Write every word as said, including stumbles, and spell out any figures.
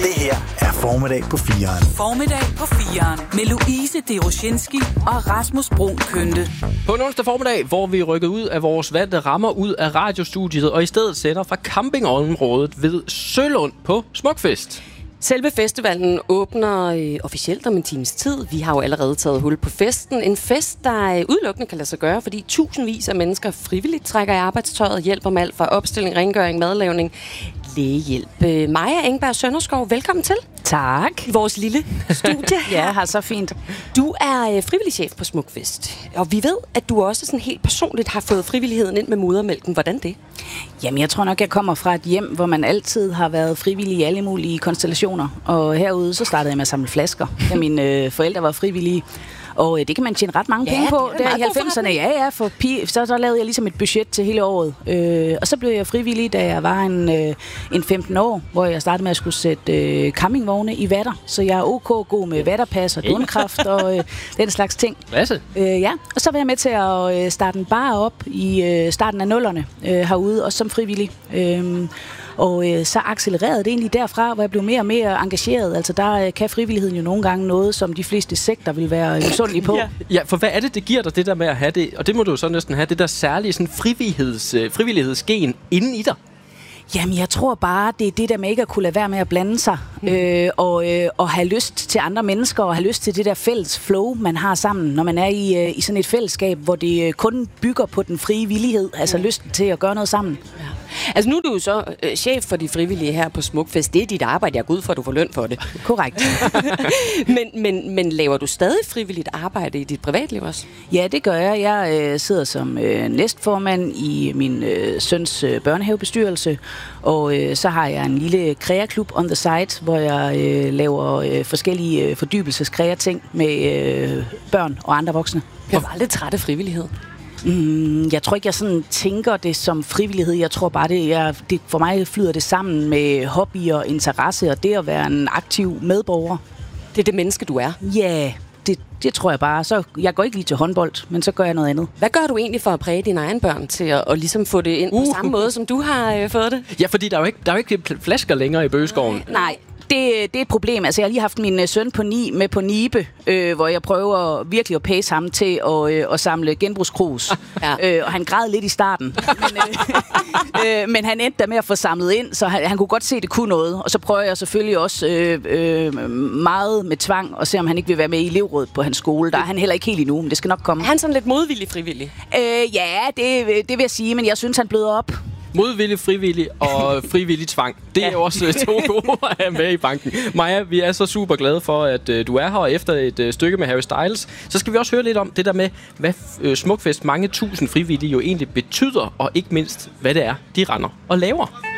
Det her er Formiddag på fireren. Formiddag på fireren med Louise Derosjenski og Rasmus Brun Kønte. På en onsdag formiddag, hvor vi rykker ud af vores vante rammer ud af radiostudiet og i stedet sender fra campingområdet ved Sølund på Smukfest. Selve festivalen åbner øh, officielt om en times tid. Vi har jo allerede taget hul på festen. En fest, der øh, udelukkende kan lade sig gøre, fordi tusindvis af mennesker frivilligt trækker i arbejdstøjet og hjælper med alt fra opstilling, rengøring, madlavning, lægehjælp. Øh, Maja Engberg Sønderskov, velkommen til. Tak. I vores lille studie her. Ja, har så fint. Du er øh, frivillig chef på Smukfest, og vi ved, at du også sådan helt personligt har fået frivilligheden ind med modermælken. Hvordan det? Jamen, jeg tror nok, jeg kommer fra et hjem, hvor man altid har været frivillig i alle mulige konstellationer. Og herude, så startede jeg med at samle flasker, da mine øh, forældre var frivillige. Og øh, det kan man tjene ret mange ja, penge på. Der i halvfemserne, ja, ja, for pige, så, så lavede jeg ligesom et budget til hele året. Øh, og så blev jeg frivillig, da jeg var en, øh, en femten år, hvor jeg startede med at skulle sætte øh, campingvogne i vatter. Så jeg er ok god med vatterpas og dundkraft og øh, den slags ting. Klasse. Øh, ja, og så var jeg med til at øh, starte en bar op i øh, starten af nullerne øh, herude, også som frivillig. Øh, Og øh, så accelererede det egentlig derfra, hvor jeg blev mere og mere engageret. Altså der øh, kan frivilligheden jo nogle gange noget, som de fleste sektor vil være misundelige på. Ja. ja, for hvad er det, det giver dig, det der med at have det? Og det må du jo så næsten have, det der særlige sådan frivilligheds, øh, frivillighedsgen inden i dig. Jamen, jeg tror bare, det er det der med ikke at kunne lade være med at blande sig, mm. øh, og, øh, og have lyst til andre mennesker, og have lyst til det der fælles flow, man har sammen, når man er i, øh, i sådan et fællesskab, hvor det øh, kun bygger på den frie villighed, altså mm. lysten til at gøre noget sammen. Ja. Altså nu er du jo så øh, chef for de frivillige her på Smukfest. Det er dit arbejde, jeg går ud for, at du får løn for det. Korrekt. men, men, men laver du stadig frivilligt arbejde i dit privatliv også? Ja, det gør jeg. Jeg øh, sidder som øh, næstformand i min øh, søns øh, børnehavebestyrelse, og øh, så har jeg en lille kreaklub on the side, hvor jeg øh, laver øh, forskellige øh, fordybelseskrea-ting med øh, børn og andre voksne. Bliver du aldrig træt af frivillighed? Mm, jeg tror ikke, jeg sådan tænker det som frivillighed. Jeg tror bare, det, jeg, det for mig flyder det sammen med hobby og interesse, og det at være en aktiv medborger. Det er det menneske, du er? Ja, yeah, det, det tror jeg bare. Så, jeg går ikke lige til håndbold, men så gør jeg noget andet. Hvad gør du egentlig for at præge dine egne børn til at, at ligesom få det ind uh. på samme måde, som du har øh, fået det? Ja, fordi der er jo ikke, der er jo ikke flasker længere i Bøgeskoven. Nej. Det, det er et problem. Altså, jeg har lige haft min søn på ni med på Nibe, øh, hvor jeg prøver virkelig at pace ham til at, øh, at samle genbrugskrus. Ja. Øh, og han græd lidt i starten. men, øh, øh, men han endte der med at få samlet ind, så han, han kunne godt se, at det kunne noget. Og så prøver jeg selvfølgelig også øh, øh, meget med tvang at se, om han ikke vil være med i elevrådet på hans skole. Der er han heller ikke helt endnu, men det skal nok komme. Er han sådan lidt modvillig frivillig? Øh, ja, det, det vil jeg sige, men jeg synes, han bløder op. Modvillig, frivillig og frivillig tvang. Det er jo også to gode at have med i banken. Maja, vi er så super glade for, at uh, du er her, og efter et uh, stykke med Harry Styles, så skal vi også høre lidt om det der med, hvad uh, Smukfest mange tusind frivillige jo egentlig betyder, og ikke mindst, hvad det er, de render og laver.